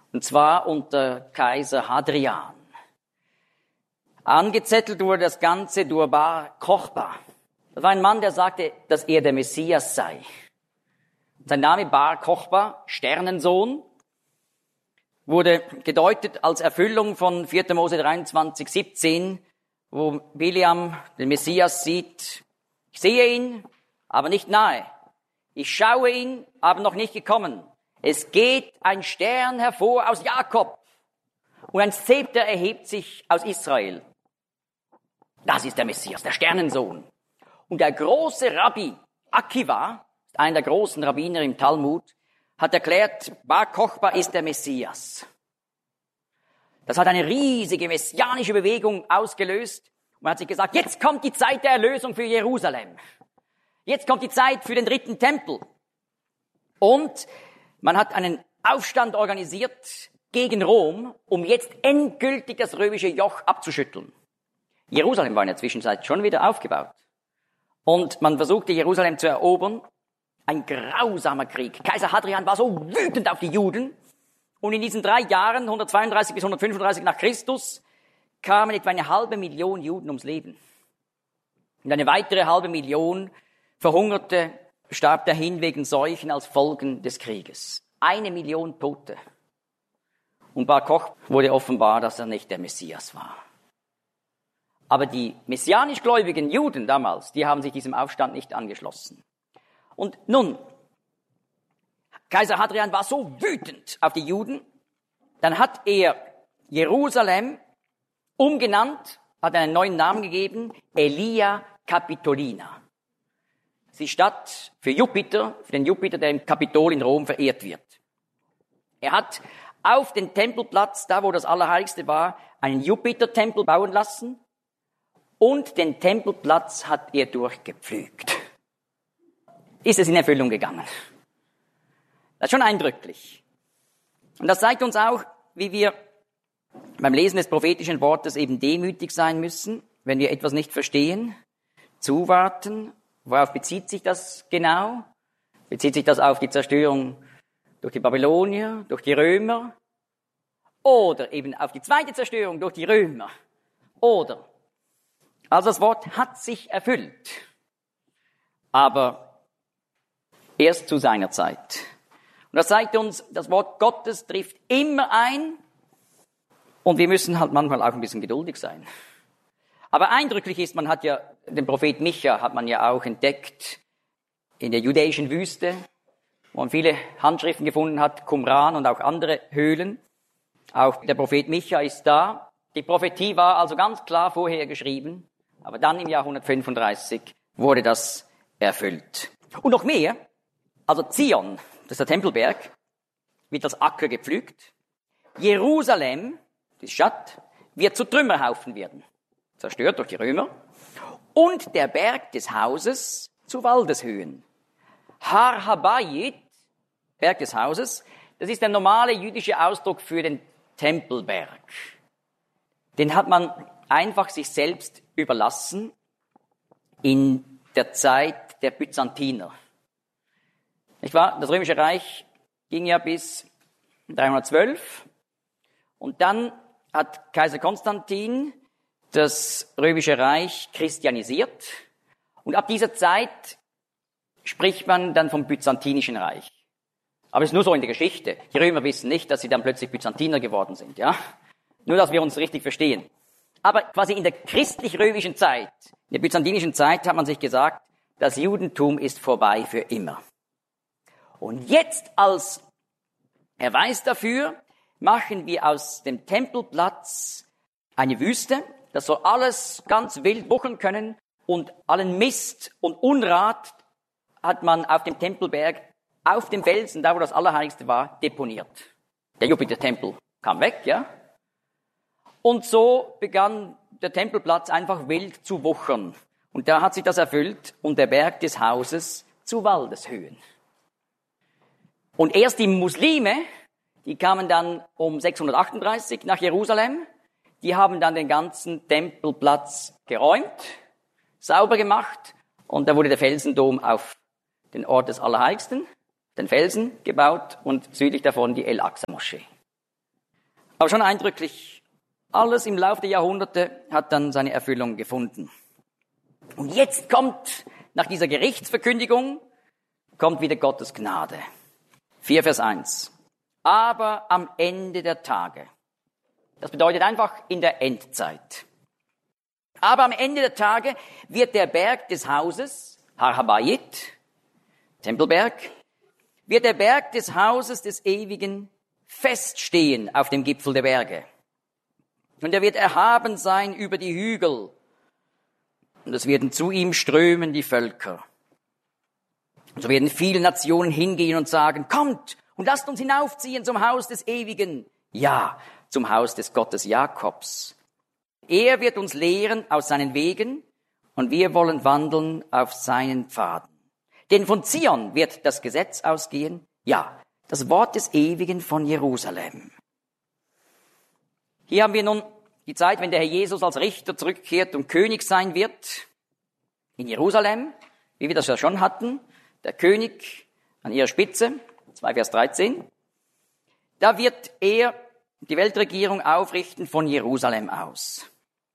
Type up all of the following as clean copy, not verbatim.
Und zwar unter Kaiser Hadrian. Angezettelt wurde das Ganze durch Bar Kochba. Das war ein Mann, der sagte, dass er der Messias sei. Sein Name Bar Kochba, Sternensohn, wurde gedeutet als Erfüllung von 4. Mose 23, 17, wo Biliam den Messias sieht. Ich sehe ihn, aber nicht nahe. Ich schaue ihn, aber noch nicht gekommen. Es geht ein Stern hervor aus Jakob und ein Zepter erhebt sich aus Israel. Das ist der Messias, der Sternensohn. Und der große Rabbi Akiva, einer der großen Rabbiner im Talmud, hat erklärt, Bar Kochba ist der Messias. Das hat eine riesige messianische Bewegung ausgelöst. Man hat sich gesagt, jetzt kommt die Zeit der Erlösung für Jerusalem. Jetzt kommt die Zeit für den 3. Tempel. Und man hat einen Aufstand organisiert gegen Rom, um jetzt endgültig das römische Joch abzuschütteln. Jerusalem war in der Zwischenzeit schon wieder aufgebaut. Und man versuchte, Jerusalem zu erobern. Ein grausamer Krieg. Kaiser Hadrian war so wütend auf die Juden. Und in diesen 3 Jahren, 132 bis 135 nach Christus, kamen etwa 500.000 Juden ums Leben. Und eine weitere 500.000 verhungerte, starb dahin wegen Seuchen als Folgen des Krieges. 1 Million Tote. Und Bar Kochba wurde offenbar, dass er nicht der Messias war. Aber die messianisch gläubigen Juden damals, die haben sich diesem Aufstand nicht angeschlossen. Und nun, Kaiser Hadrian war so wütend auf die Juden, dann hat er Jerusalem umgenannt, hat einen neuen Namen gegeben, Aelia Capitolina. Das ist die Stadt für Jupiter, für den Jupiter, der im Kapitol in Rom verehrt wird. Er hat auf den Tempelplatz, da wo das Allerheiligste war, einen Jupitertempel bauen lassen und den Tempelplatz hat er durchgepflügt. Ist es in Erfüllung gegangen. Das ist schon eindrücklich. Und das zeigt uns auch, wie wir beim Lesen des prophetischen Wortes eben demütig sein müssen, wenn wir etwas nicht verstehen, zuwarten. Worauf bezieht sich das genau? Bezieht sich das auf die Zerstörung durch die Babylonier, durch die Römer? Oder eben auf die zweite Zerstörung durch die Römer? Oder? Also das Wort hat sich erfüllt. Aber erst zu seiner Zeit. Und das zeigt uns, das Wort Gottes trifft immer ein und wir müssen halt manchmal auch ein bisschen geduldig sein. Aber eindrücklich ist, man hat ja, den Prophet Micha hat man ja auch entdeckt in der judäischen Wüste, wo man viele Handschriften gefunden hat, Qumran und auch andere Höhlen. Auch der Prophet Micha ist da. Die Prophetie war also ganz klar vorher geschrieben, aber dann im Jahr 135 wurde das erfüllt. Und noch mehr. Also Zion, das ist der Tempelberg, wird als Acker gepflügt. Jerusalem, die Stadt, wird zu Trümmerhaufen werden, zerstört durch die Römer. Und der Berg des Hauses zu Waldeshöhen. Har Habayit, Berg des Hauses, das ist der normale jüdische Ausdruck für den Tempelberg. Den hat man einfach sich selbst überlassen in der Zeit der Byzantiner. Nicht wahr? Das Römische Reich ging ja bis 312 und dann hat Kaiser Konstantin das Römische Reich christianisiert und ab dieser Zeit spricht man dann vom Byzantinischen Reich. Aber es ist nur so in der Geschichte. Die Römer wissen nicht, dass sie dann plötzlich Byzantiner geworden sind, ja? Nur, dass wir uns richtig verstehen. Aber quasi in der christlich-römischen Zeit, in der byzantinischen Zeit hat man sich gesagt, das Judentum ist vorbei für immer. Und jetzt als Erweis dafür machen wir aus dem Tempelplatz eine Wüste. Das soll alles ganz wild wuchern können und allen Mist und Unrat hat man auf dem Tempelberg, auf dem Felsen, da wo das Allerheiligste war, deponiert. Der Jupitertempel kam weg, ja. Und so begann der Tempelplatz einfach wild zu wuchern. Und da hat sich das erfüllt und der Berg des Hauses zu Waldeshöhen. Und erst die Muslime, die kamen dann um 638 nach Jerusalem, die haben dann den ganzen Tempelplatz geräumt, sauber gemacht und da wurde der Felsendom auf den Ort des Allerheiligsten, den Felsen gebaut und südlich davon die El-Aqsa-Moschee. Aber schon eindrücklich, alles im Laufe der Jahrhunderte hat dann seine Erfüllung gefunden. Und jetzt kommt, nach dieser Gerichtsverkündigung, kommt wieder Gottes Gnade. 4 Vers 1. Aber am Ende der Tage. Das bedeutet einfach in der Endzeit. Aber am Ende der Tage wird der Berg des Hauses, Har Habayit, Tempelberg, wird der Berg des Hauses des Ewigen feststehen auf dem Gipfel der Berge. Und er wird erhaben sein über die Hügel. Und es werden zu ihm strömen die Völker. Und so werden viele Nationen hingehen und sagen, kommt und lasst uns hinaufziehen zum Haus des Ewigen. Ja, zum Haus des Gottes Jakobs. Er wird uns lehren aus seinen Wegen und wir wollen wandeln auf seinen Pfaden. Denn von Zion wird das Gesetz ausgehen, ja, das Wort des Ewigen von Jerusalem. Hier haben wir nun die Zeit, wenn der Herr Jesus als Richter zurückkehrt und König sein wird in Jerusalem, wie wir das ja schon hatten, der König an ihrer Spitze, 2 Vers 13. Da wird er die Weltregierung aufrichten von Jerusalem aus.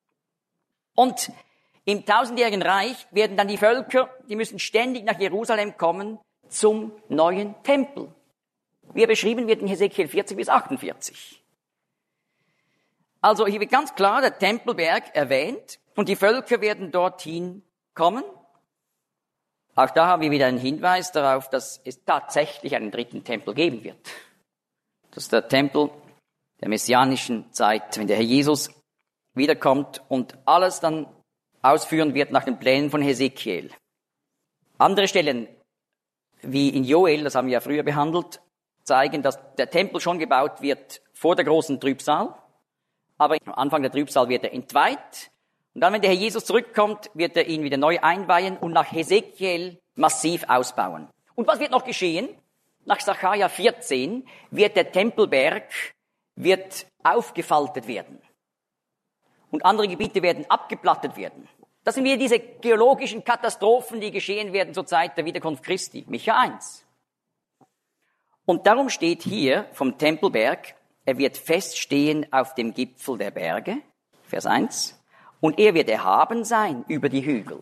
Und im tausendjährigen Reich werden dann die Völker, die müssen ständig nach Jerusalem kommen zum neuen Tempel. Wie er beschrieben wird in Hesekiel 40 bis 48. Also hier wird ganz klar der Tempelberg erwähnt und die Völker werden dorthin kommen. Auch da haben wir wieder einen Hinweis darauf, dass es tatsächlich einen dritten Tempel geben wird. Das ist der Tempel der messianischen Zeit, wenn der Herr Jesus wiederkommt und alles dann ausführen wird nach den Plänen von Hesekiel. Andere Stellen, wie in Joel, das haben wir ja früher behandelt, zeigen, dass der Tempel schon gebaut wird vor der großen Trübsal. Aber am Anfang der Trübsal wird er entweiht. Und dann, wenn der Herr Jesus zurückkommt, wird er ihn wieder neu einweihen und nach Hesekiel massiv ausbauen. Und was wird noch geschehen? Nach Sacharja 14 wird der Tempelberg aufgefaltet werden. Und andere Gebiete werden abgeplattet werden. Das sind wieder diese geologischen Katastrophen, die geschehen werden zur Zeit der Wiederkunft Christi. Micha 1. Und darum steht hier vom Tempelberg, er wird feststehen auf dem Gipfel der Berge, Vers 1, und er wird erhaben sein über die Hügel.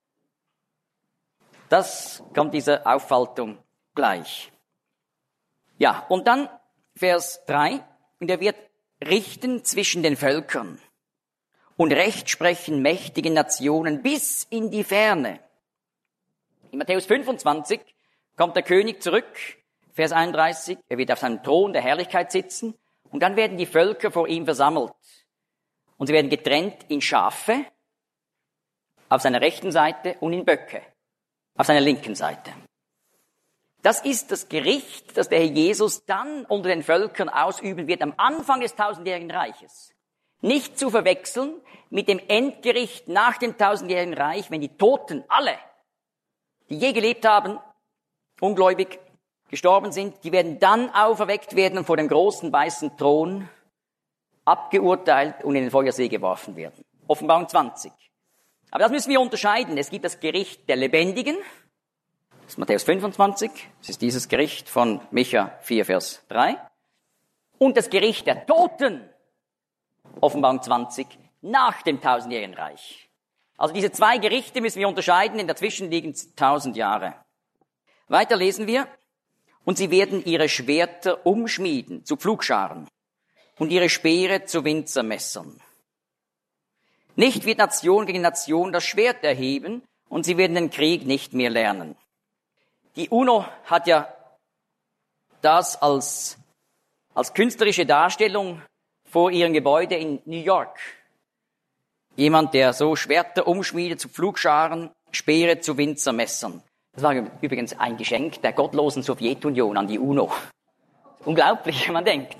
Das kommt dieser Auffaltung gleich. Ja, und dann Vers 3, und er wird richten zwischen den Völkern und Recht sprechen mächtigen Nationen bis in die Ferne. In Matthäus 25 kommt der König zurück, Vers 31, er wird auf seinem Thron der Herrlichkeit sitzen und dann werden die Völker vor ihm versammelt. Und sie werden getrennt in Schafe auf seiner rechten Seite und in Böcke auf seiner linken Seite. Das ist das Gericht, das der Herr Jesus dann unter den Völkern ausüben wird am Anfang des tausendjährigen Reiches. Nicht zu verwechseln mit dem Endgericht nach dem tausendjährigen Reich, wenn die Toten, alle, die je gelebt haben, ungläubig gestorben sind, die werden dann auferweckt werden und vor dem großen weißen Thron abgeurteilt und in den Feuersee geworfen werden. Offenbarung 20. Aber das müssen wir unterscheiden. Es gibt das Gericht der Lebendigen, das ist Matthäus 25, das ist dieses Gericht von Micha 4, Vers 3, und das Gericht der Toten, Offenbarung 20, nach dem tausendjährigen Reich. Also diese zwei Gerichte müssen wir unterscheiden, denn dazwischen liegen 1000 Jahre. Weiter lesen wir, und sie werden ihre Schwerter umschmieden zu Pflugscharen und ihre Speere zu Winzermessern. Nicht wird Nation gegen Nation das Schwert erheben und sie werden den Krieg nicht mehr lernen. Die UNO hat ja das als künstlerische Darstellung vor ihrem Gebäude in New York. Jemand, der so Schwerter umschmiedet zu Pflugscharen, Speere zu Winzermessern. Das war übrigens ein Geschenk der gottlosen Sowjetunion an die UNO. Unglaublich, wenn man denkt.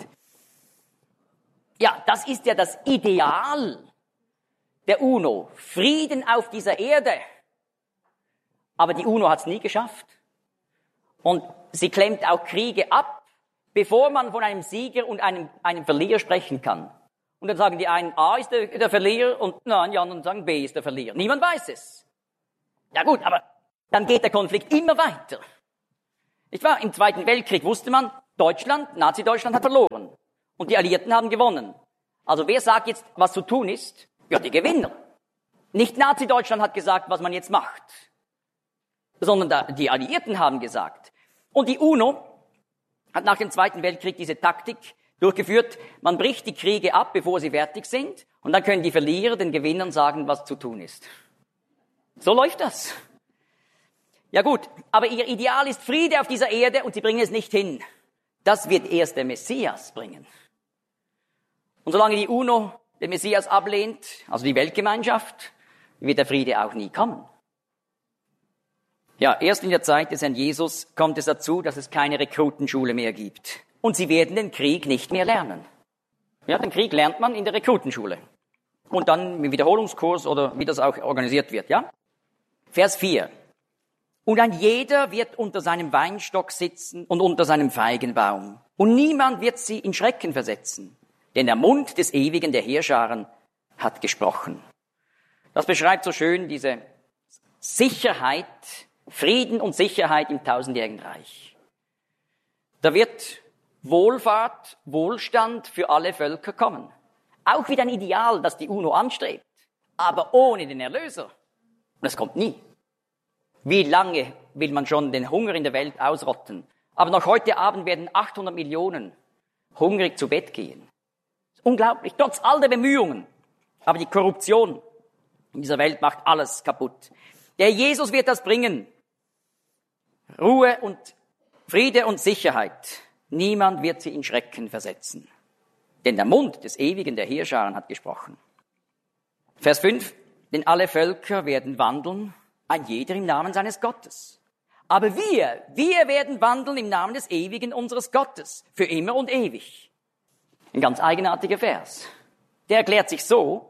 Ja, das ist ja das Ideal der UNO. Frieden auf dieser Erde. Aber die UNO hat es nie geschafft. Und sie klemmt auch Kriege ab, bevor man von einem Sieger und einem Verlierer sprechen kann. Und dann sagen die einen, A ist der Verlierer und die anderen sagen, B ist der Verlierer. Niemand weiß es. Ja gut, aber dann geht der Konflikt immer weiter. Nicht wahr? Im Zweiten Weltkrieg wusste man, Nazi-Deutschland hat verloren. Und Und die Alliierten haben gewonnen. Also wer sagt jetzt, was zu tun ist? Ja, die Gewinner. Nicht Nazi-Deutschland hat gesagt, was man jetzt macht, sondern die Alliierten haben gesagt. Und die UNO hat nach dem Zweiten Weltkrieg diese Taktik durchgeführt, man bricht die Kriege ab, bevor sie fertig sind, und dann können die Verlierer den Gewinnern sagen, was zu tun ist. So läuft das. Ja gut, aber ihr Ideal ist Friede auf dieser Erde und sie bringen es nicht hin. Das wird erst der Messias bringen. Und solange die UNO den Messias ablehnt, also die Weltgemeinschaft, wird der Friede auch nie kommen. Ja, erst in der Zeit des Herrn Jesus kommt es dazu, dass es keine Rekrutenschule mehr gibt. Und sie werden den Krieg nicht mehr lernen. Ja, den Krieg lernt man in der Rekrutenschule. Und dann im Wiederholungskurs oder wie das auch organisiert wird, ja? Vers 4. Und ein jeder wird unter seinem Weinstock sitzen und unter seinem Feigenbaum. Und niemand wird sie in Schrecken versetzen. Denn der Mund des Ewigen, der Heerscharen, hat gesprochen. Das beschreibt so schön diese Sicherheit, Frieden und Sicherheit im tausendjährigen Reich. Da wird Wohlfahrt, Wohlstand für alle Völker kommen. Auch wieder ein Ideal, das die UNO anstrebt. Aber ohne den Erlöser. Und das kommt nie. Wie lange will man schon den Hunger in der Welt ausrotten? Aber noch heute Abend werden 800 Millionen hungrig zu Bett gehen. Unglaublich, trotz all der Bemühungen. Aber die Korruption in dieser Welt macht alles kaputt. Der Jesus wird das bringen. Ruhe und Friede und Sicherheit. Niemand wird sie in Schrecken versetzen. Denn der Mund des Ewigen, der Heerscharen, hat gesprochen. Vers 5. Denn alle Völker werden wandeln, ein jeder im Namen seines Gottes. Aber wir werden wandeln im Namen des Ewigen unseres Gottes, für immer und ewig. Ein ganz eigenartiger Vers. Der erklärt sich so,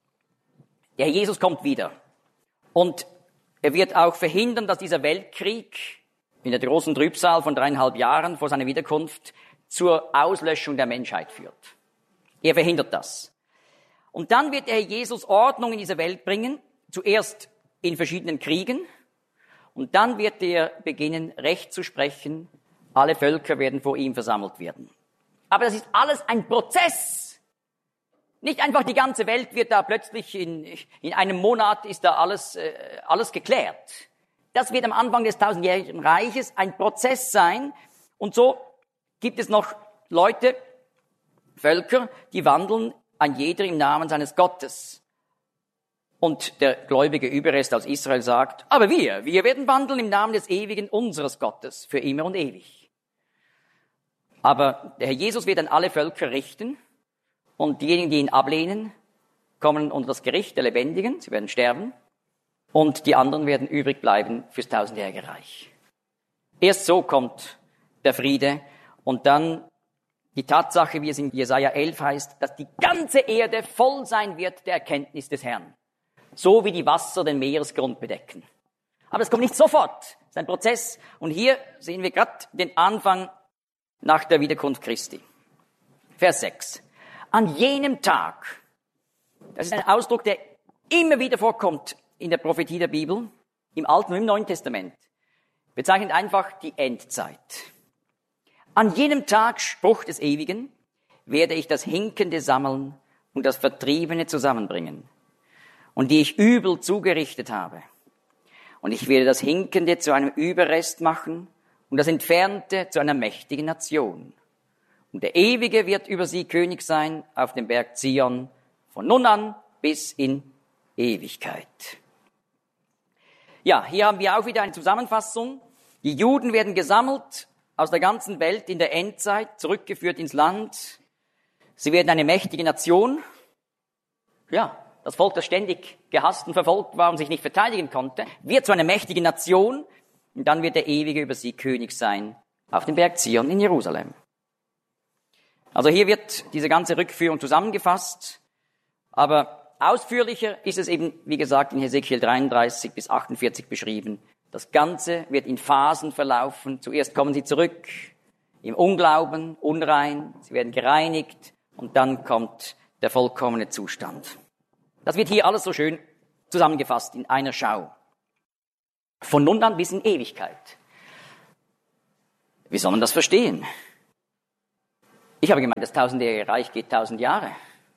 der Jesus kommt wieder. Und er wird auch verhindern, dass dieser Weltkrieg in der großen Trübsal von 3,5 Jahren vor seiner Wiederkunft zur Auslöschung der Menschheit führt. Er verhindert das. Und dann wird der Jesus Ordnung in diese Welt bringen, zuerst in verschiedenen Kriegen, und dann wird er beginnen, Recht zu sprechen. Alle Völker werden vor ihm versammelt werden. Aber das ist alles ein Prozess. Nicht einfach die ganze Welt wird da plötzlich in einem Monat ist da alles geklärt. Das wird am Anfang des tausendjährigen Reiches ein Prozess sein. Und so gibt es noch Leute, Völker, die wandeln ein jeder im Namen seines Gottes. Und der gläubige Überrest aus Israel sagt, aber wir werden wandeln im Namen des Ewigen unseres Gottes für immer und ewig. Aber der Herr Jesus wird dann alle Völker richten und diejenigen, die ihn ablehnen, kommen unter das Gericht der Lebendigen, sie werden sterben und die anderen werden übrig bleiben fürs tausendjährige Reich. Erst so kommt der Friede und dann die Tatsache, wie es in Jesaja 11 heißt, dass die ganze Erde voll sein wird der Erkenntnis des Herrn. So wie die Wasser den Meeresgrund bedecken. Aber es kommt nicht sofort. Es ist ein Prozess. Und hier sehen wir gerade den Anfang nach der Wiederkunft Christi. Vers 6. An jenem Tag, das ist ein Ausdruck, der immer wieder vorkommt in der Prophetie der Bibel, im Alten und im Neuen Testament, bezeichnet einfach die Endzeit. An jenem Tag, Spruch des Ewigen, werde ich das Hinkende sammeln und das Vertriebene zusammenbringen, und die ich übel zugerichtet habe. Und ich werde das Hinkende zu einem Überrest machen und das Entfernte zu einer mächtigen Nation. Und der Ewige wird über sie König sein auf dem Berg Zion, von nun an bis in Ewigkeit. Ja, hier haben wir auch wieder eine Zusammenfassung. Die Juden werden gesammelt aus der ganzen Welt in der Endzeit, zurückgeführt ins Land. Sie werden eine mächtige Nation. Ja, das Volk, das ständig gehasst und verfolgt war und sich nicht verteidigen konnte, wird zu einer mächtigen Nation und dann wird der Ewige über sie König sein auf dem Berg Zion in Jerusalem. Also hier wird diese ganze Rückführung zusammengefasst, aber ausführlicher ist es eben, wie gesagt, in Hesekiel 33 bis 48 beschrieben. Das Ganze wird in Phasen verlaufen. Zuerst kommen sie zurück im Unglauben, unrein, sie werden gereinigt und dann kommt der vollkommene Zustand. Das wird hier alles so schön zusammengefasst in einer Schau. Von nun an bis in Ewigkeit. Wie soll man das verstehen? Ich habe gemeint, das tausendjährige Reich geht 1000 Jahre.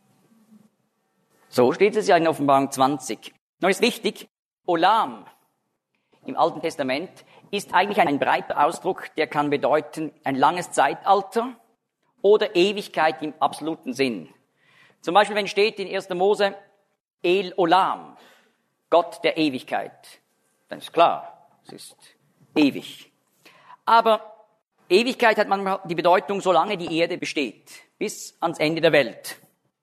So steht es ja in Offenbarung 20. Noch ist wichtig, Olam im Alten Testament ist eigentlich ein breiter Ausdruck, der kann bedeuten ein langes Zeitalter oder Ewigkeit im absoluten Sinn. Zum Beispiel, wenn steht in 1. Mose El Olam, Gott der Ewigkeit, dann ist klar, es ist ewig. Aber Ewigkeit hat manchmal die Bedeutung, solange die Erde besteht, bis ans Ende der Welt.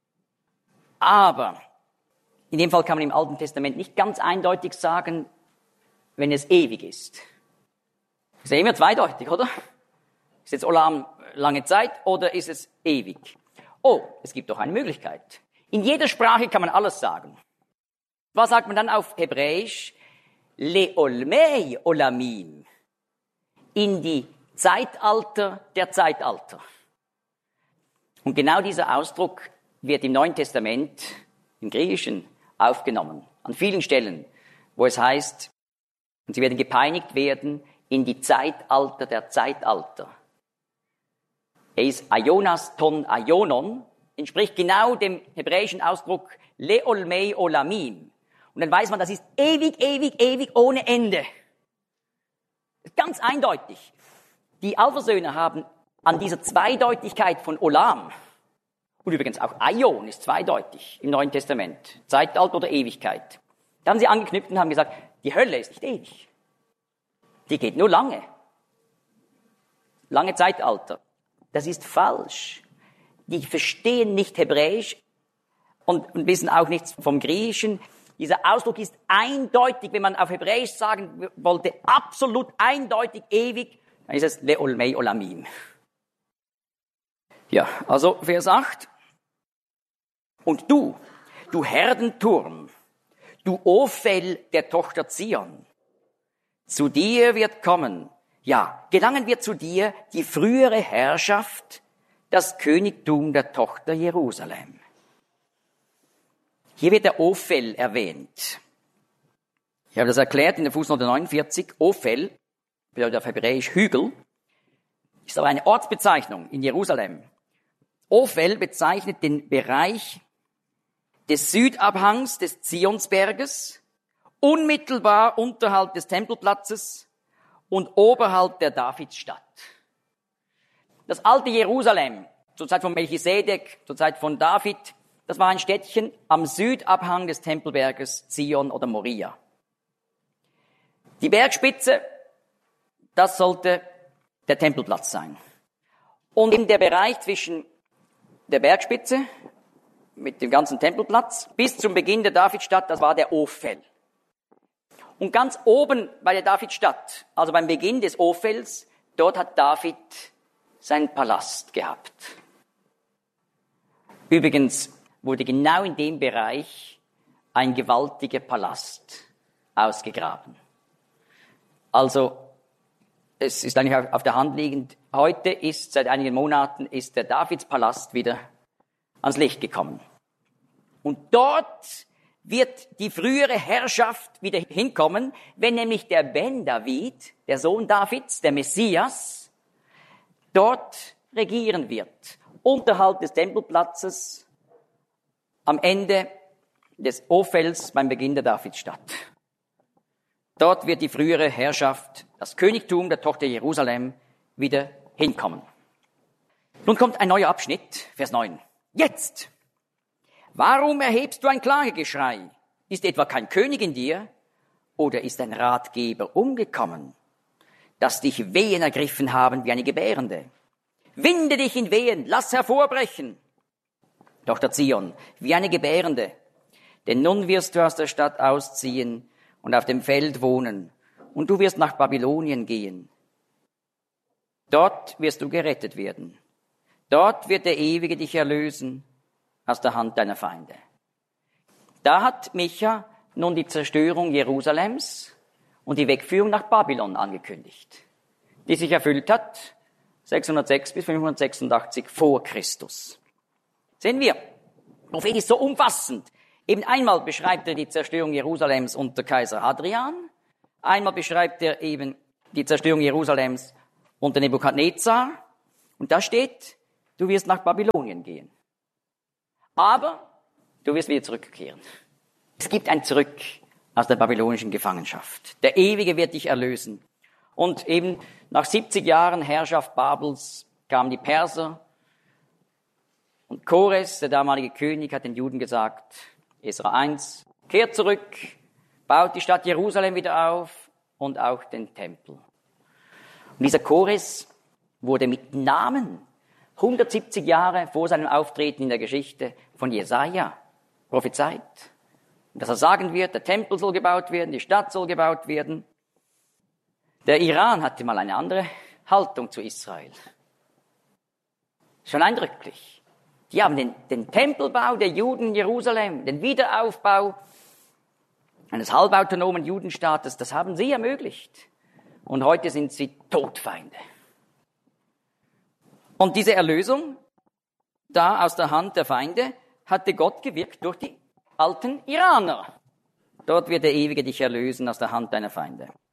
Aber in dem Fall kann man im Alten Testament nicht ganz eindeutig sagen, wenn es ewig ist. Ist ja immer zweideutig, oder? Ist jetzt Olam lange Zeit oder ist es ewig? Oh, es gibt doch eine Möglichkeit. In jeder Sprache kann man alles sagen. Was sagt man dann auf Hebräisch? Leolmei Olamim. In die Zeitalter der Zeitalter. Und genau dieser Ausdruck wird im Neuen Testament, im Griechischen, aufgenommen. An vielen Stellen, wo es heißt, und sie werden gepeinigt werden in die Zeitalter der Zeitalter. Eis Aionas ton Aionon entspricht genau dem hebräischen Ausdruck Leolmei Olamim. Und dann weiß man, das ist ewig, ewig, ewig ohne Ende. Ganz eindeutig. Die Alpha-Söhne haben an dieser Zweideutigkeit von Olam, und übrigens auch Aion ist zweideutig im Neuen Testament, Zeitalter oder Ewigkeit. Da haben sie angeknüpft und haben gesagt, die Hölle ist nicht ewig. Die geht nur lange. Lange Zeitalter. Das ist falsch. Die verstehen nicht Hebräisch und wissen auch nichts vom Griechischen. Dieser Ausdruck ist eindeutig, wenn man auf Hebräisch sagen wollte, absolut eindeutig ewig, dann ist es Leolmei Olamim. Ja, also Vers 8. Und du Herdenturm, du Ophel der Tochter Zion, zu dir wird kommen, ja, gelangen wir zu dir, die frühere Herrschaft, das Königtum der Tochter Jerusalem. Hier wird der Ophel erwähnt. Ich habe das erklärt in der Fußnote 49. Ophel bedeutet auf Hebräisch Hügel, ist aber eine Ortsbezeichnung in Jerusalem. Ophel bezeichnet den Bereich des Südabhangs des Zionsberges, unmittelbar unterhalb des Tempelplatzes und oberhalb der Davidsstadt. Das alte Jerusalem, zur Zeit von Melchisedek, zur Zeit von David, das war ein Städtchen am Südabhang des Tempelberges Zion oder Moria. Die Bergspitze, das sollte der Tempelplatz sein. Und in der Bereich zwischen der Bergspitze mit dem ganzen Tempelplatz bis zum Beginn der Davidstadt, das war der Ophel. Und ganz oben bei der Davidstadt, also beim Beginn des Ophels, dort hat David seinen Palast gehabt. Übrigens wurde genau in dem Bereich ein gewaltiger Palast ausgegraben. Also es ist eigentlich auf der Hand liegend. Heute ist, seit einigen Monaten, ist der Davidspalast wieder ans Licht gekommen. Und dort wird die frühere Herrschaft wieder hinkommen, wenn nämlich der Ben David, der Sohn Davids, der Messias, dort regieren wird. Unterhalb des Tempelplatzes, am Ende des Ophels beim Beginn der Davidstadt. Dort wird die frühere Herrschaft, das Königtum der Tochter Jerusalem, wieder hinkommen. Nun kommt ein neuer Abschnitt, Vers 9. Jetzt! Warum erhebst du ein Klagegeschrei? Ist etwa kein König in dir? Oder ist ein Ratgeber umgekommen, dass dich Wehen ergriffen haben wie eine Gebärende? Winde dich in Wehen, lass hervorbrechen. Tochter Zion, wie eine Gebärende. Denn nun wirst du aus der Stadt ausziehen und auf dem Feld wohnen, und du wirst nach Babylonien gehen. Dort wirst du gerettet werden. Dort wird der Ewige dich erlösen aus der Hand deiner Feinde. Da hat Micha nun die Zerstörung Jerusalems und die Wegführung nach Babylon angekündigt, die sich erfüllt hat 606 bis 586 vor Christus. Sehen wir, der Prophet ist so umfassend. Eben einmal beschreibt er die Zerstörung Jerusalems unter Kaiser Hadrian, einmal beschreibt er eben die Zerstörung Jerusalems unter Nebukadnezar, und da steht, du wirst nach Babylonien gehen. Aber du wirst wieder zurückkehren. Es gibt ein Zurück aus der babylonischen Gefangenschaft. Der Ewige wird dich erlösen. Und eben nach 70 Jahren Herrschaft Babels kamen die Perser. Und Kores, der damalige König, hat den Juden gesagt, Esra 1, kehrt zurück, baut die Stadt Jerusalem wieder auf und auch den Tempel. Und dieser Kores wurde mit Namen 170 Jahre vor seinem Auftreten in der Geschichte von Jesaja prophezeit. Dass er sagen wird, der Tempel soll gebaut werden, die Stadt soll gebaut werden. Der Iran hatte mal eine andere Haltung zu Israel. Schon eindrücklich. Die haben den Tempelbau der Juden in Jerusalem, den Wiederaufbau eines halbautonomen Judenstaates, das haben sie ermöglicht. Und heute sind sie Todfeinde. Und diese Erlösung, da aus der Hand der Feinde, hatte Gott gewirkt durch die alten Iraner. Dort wird der Ewige dich erlösen aus der Hand deiner Feinde.